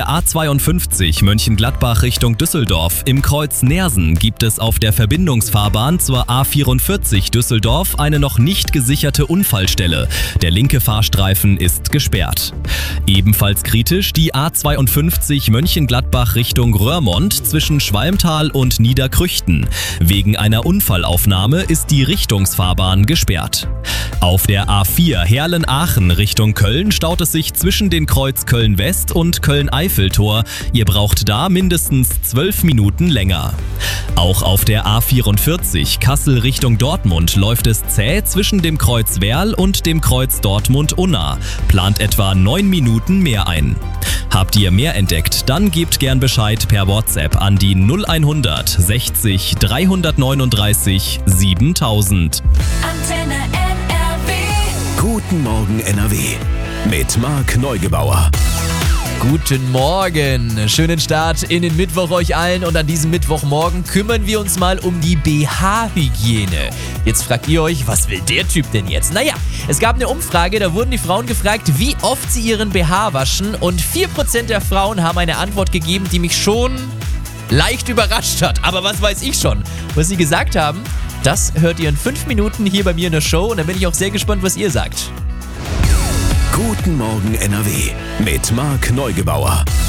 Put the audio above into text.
der A52 Mönchengladbach Richtung Düsseldorf im Kreuz Neersen gibt es auf der Verbindungsfahrbahn zur A44 Düsseldorf eine noch nicht gesicherte Unfallstelle. Der linke Fahrstreifen ist gesperrt. Ebenfalls kritisch die A52 Mönchengladbach Richtung Röhrmond zwischen Schwalmtal und Niederkrüchten. Wegen einer Unfallaufnahme ist die Richtungsfahrbahn gesperrt. Auf der A4 Herlen-Aachen Richtung Köln staut es sich zwischen den Kreuz Köln-West und Köln-Eiffeltor. Ihr braucht da mindestens 12 Minuten länger. Auch auf der A44 Kassel Richtung Dortmund läuft es zäh zwischen dem Kreuz Werl und dem Kreuz Dortmund-Unna. Plant etwa 9 Minuten mehr ein. Habt ihr mehr entdeckt? Dann gebt gern Bescheid per WhatsApp an die 0100 60 339 7000. Antenne NRW. Guten Morgen NRW mit Marc Neugebauer. Guten Morgen, schönen Start in den Mittwoch euch allen und an diesem Mittwochmorgen kümmern wir uns mal um die BH-Hygiene. Jetzt fragt ihr euch, was will der Typ denn jetzt? Naja, es gab eine Umfrage, da wurden die Frauen gefragt, wie oft sie ihren BH waschen und 4% der Frauen haben eine Antwort gegeben, die mich schon leicht überrascht hat. Aber was weiß ich schon? Was sie gesagt haben, das hört ihr in 5 Minuten hier bei mir in der Show und da bin ich auch sehr gespannt, was ihr sagt. Guten Morgen NRW mit Marc Neugebauer.